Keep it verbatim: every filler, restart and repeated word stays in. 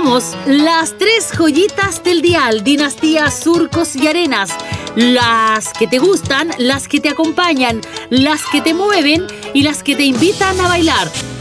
Somos las tres joyitas del dial, dinastías, surcos y arenas. Las que te gustan, las que te acompañan, las que te mueven y las que te invitan a bailar.